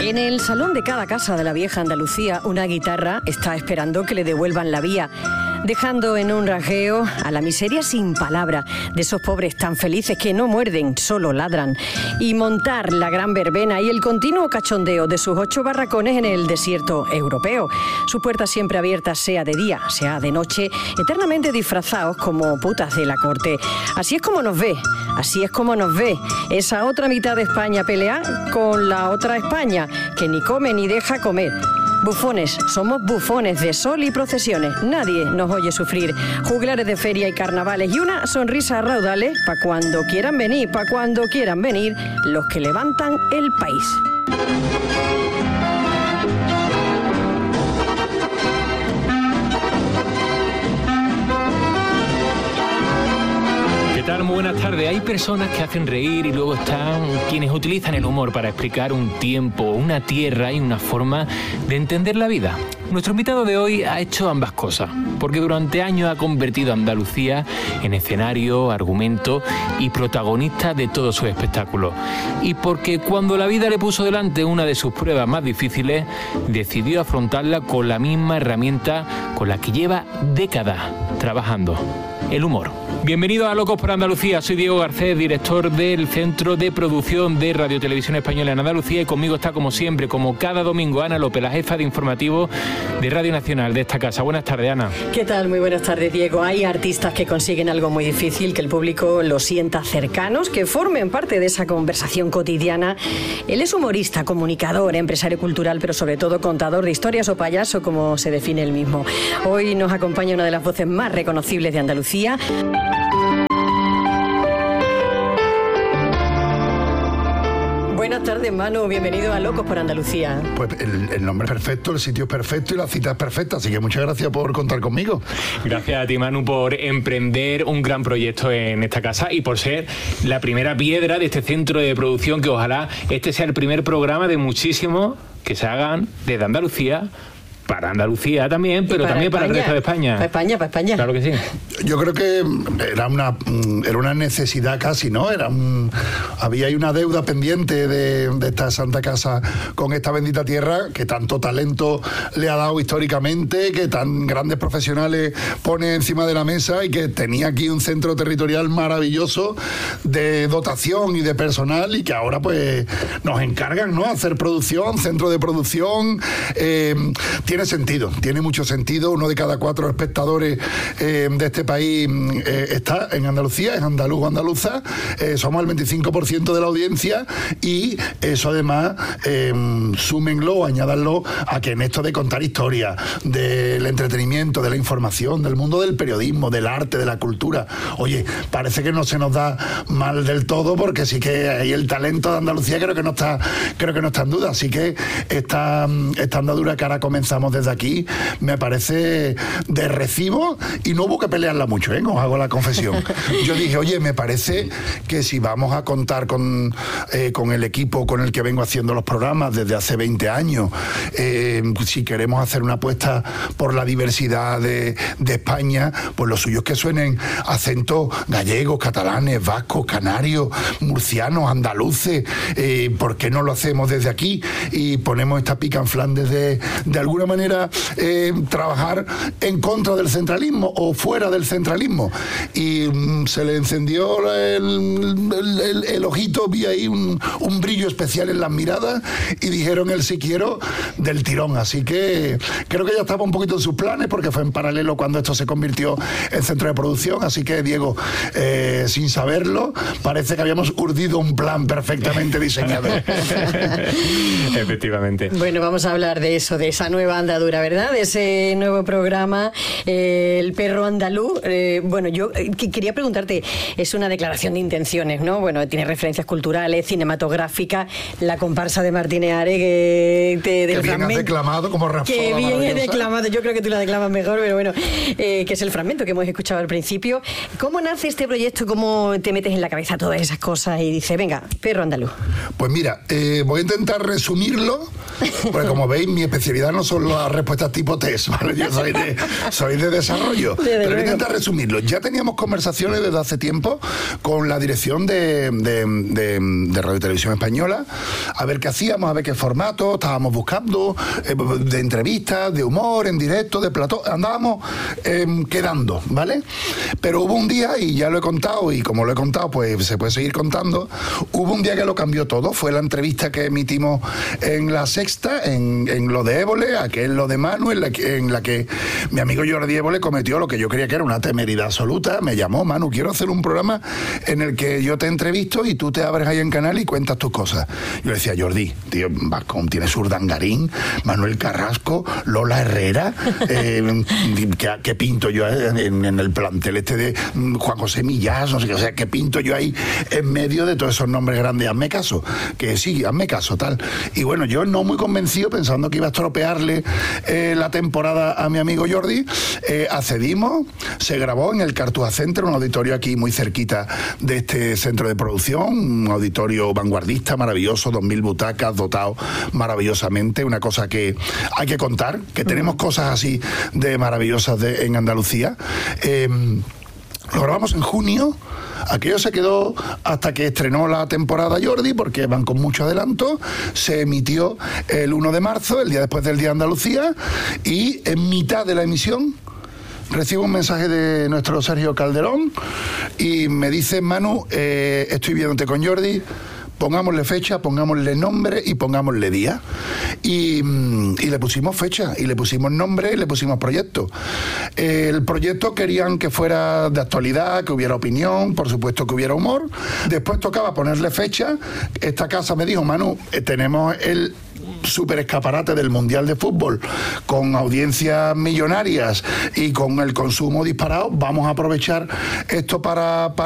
En el salón de cada casa de la vieja Andalucía, una guitarra está esperando que le devuelvan la vía, dejando en un rajeo a la miseria sin palabra de esos pobres tan felices que no muerden, solo ladran, y montar la gran verbena y el continuo cachondeo de sus 8 barracones en el desierto europeo. Sus puertas siempre abiertas, sea de día, sea de noche, eternamente disfrazados como putas de la corte. Así es como nos ve, así es como nos ve esa otra mitad de España pelear con la otra España, que ni come ni deja comer. Bufones, somos bufones de sol y procesiones. Nadie nos oye sufrir. Juglares de feria y carnavales y una sonrisa a raudales pa' cuando quieran venir, los que levantan el país. ¿Qué tal? Muy buenas tardes. Hay personas que hacen reír y luego están quienes utilizan el humor para explicar un tiempo, una tierra y una forma de entender la vida. Nuestro invitado de hoy ha hecho ambas cosas, porque durante años ha convertido a Andalucía en escenario, argumento y protagonista de todos sus espectáculos. Y porque cuando la vida le puso delante una de sus pruebas más difíciles, decidió afrontarla con la misma herramienta con la que lleva décadas trabajando: el humor. Bienvenidos a Locos por Andalucía. Soy Diego Garcés, director del Centro de Producción de Radio Televisión Española en Andalucía, y conmigo está, como siempre, como cada domingo, Ana López, la jefa de informativo de Radio Nacional de esta casa. Buenas tardes, Ana. ¿Qué tal? Muy buenas tardes, Diego. Hay artistas que consiguen algo muy difícil, que el público los sienta cercanos, que formen parte de esa conversación cotidiana. Él es humorista, comunicador, empresario cultural, pero sobre todo contador de historias o payaso, como se define él mismo. Hoy nos acompaña una de las voces más reconocibles de Andalucía. Buenas tardes, Manu. Bienvenido a Locos por Andalucía. Pues el nombre es perfecto, el sitio es perfecto y la cita es perfecta, así que muchas gracias por contar conmigo. Gracias a ti, Manu, por emprender un gran proyecto en esta casa y por ser la primera piedra de este centro de producción, que ojalá este sea el primer programa de muchísimos que se hagan desde Andalucía, para Andalucía también, pero también para el resto de España. Para España. Claro que sí. Yo creo que era una necesidad casi, ¿no? Había ahí una deuda pendiente de esta santa casa con esta bendita tierra que tanto talento le ha dado históricamente, que tan grandes profesionales pone encima de la mesa, y que tenía aquí un centro territorial maravilloso de dotación y de personal, y que ahora pues nos encargan, ¿no?, hacer producción, centro de producción. Tiene sentido, tiene mucho sentido. 1 de cada 4 espectadores de este país está en Andalucía, es andaluz o andaluza. Somos el 25% de la audiencia, y eso además súmenlo, añádanlo a que en esto de contar historias, del entretenimiento, de la información, del mundo del periodismo, del arte, de la cultura, oye, parece que no se nos da mal del todo, porque sí que hay el talento de Andalucía, creo que no está en duda. Así que esta andadura que ahora comenzamos desde aquí me parece de recibo, y no hubo que pelearla mucho, os hago la confesión. Yo dije, oye, me parece que si vamos a contar con el equipo con el que vengo haciendo los programas desde hace 20 años, si queremos hacer una apuesta por la diversidad de España, pues lo suyo es que suenen acentos gallegos, catalanes, vascos, canarios, murcianos, andaluces. ¿Por qué no lo hacemos desde aquí y ponemos esta pica en Flandes de alguna manera trabajar en contra del centralismo o fuera del centralismo? Y se le encendió el ojito, vi ahí un brillo especial en las miradas, y dijeron el sí quiero del tirón. Así que creo que ya estaba un poquito en sus planes, porque fue en paralelo cuando esto se convirtió en centro de producción. Así que, Diego, sin saberlo, parece que habíamos urdido un plan perfectamente diseñado. Efectivamente. Bueno, vamos a hablar de eso, de esa nueva andadura, ¿verdad? De ese nuevo programa, El Perro Andaluz. Bueno, yo quería preguntarte, es una declaración de intenciones, ¿no? Bueno, tiene referencias culturales, cinematográficas, la comparsa de Martínez Are, del bien fragmento. has declamado como Rafa. Que bien he declamado, yo creo que tú la declamas mejor, pero bueno, que es el fragmento que hemos escuchado al principio. ¿Cómo nace este proyecto? ¿Cómo te metes en la cabeza todas esas cosas y dices, venga, Perro Andaluz? Pues mira, voy a intentar resumirlo, porque como veis, mi especialidad no son las respuestas tipo test, ¿vale? Yo soy de desarrollo. Pero voy a intentar resumirlo. Ya teníamos conversaciones desde hace tiempo con la dirección de Radio Televisión Televisión Española, a ver qué hacíamos, a ver qué formato estábamos buscando, de entrevistas, de humor, en directo, de plató, andábamos quedando, ¿vale? Pero hubo un día, y ya lo he contado, y como lo he contado, pues se puede seguir contando, hubo un día que lo cambió todo, fue la entrevista que emitimos en La Sexta, en Lo de Évole, aquel Lo de Manu, en la que mi amigo Jordi Évole cometió lo que yo creía que era una temeridad absoluta. Me llamó: Manu, quiero hacer un programa en el que yo te entrevisto y tú te abres ahí en canal y cuentas tus cosas. Yo le decía: Jordi, tío, tienes Urdangarín, Manuel Carrasco, Lola Herrera, ¿qué pinto yo en el plantel este de Juan José Millás? No sé qué, o sea, ¿qué pinto yo ahí en medio de todos esos nombres grandes? Hazme caso, que sí, hazme caso, tal. Y bueno, yo no muy convencido, pensando que iba a estropearle la temporada a mi amigo Jordi, accedimos, se grabó en el Cartuja Center, un auditorio aquí muy cerquita de este centro de producción, un auditorio vanguardista, maravilloso, 2000 butacas, dotado maravillosamente, una cosa que hay que contar, que tenemos cosas así de maravillosas en Andalucía. Lo grabamos en junio. Aquello se quedó hasta que estrenó la temporada Jordi, porque van con mucho adelanto. Se emitió el 1 de marzo, el día después del Día de Andalucía, y en mitad de la emisión recibo un mensaje de nuestro Sergio Calderón y me dice: Manu, estoy viéndote con Jordi, pongámosle fecha, pongámosle nombre y pongámosle día. Y le pusimos fecha, y le pusimos nombre, y le pusimos proyecto. El proyecto querían que fuera de actualidad, que hubiera opinión, por supuesto que hubiera humor. Después tocaba ponerle fecha. Esta casa me dijo: Manu, tenemos el super escaparate del Mundial de Fútbol, con audiencias millonarias y con el consumo disparado, vamos a aprovechar esto para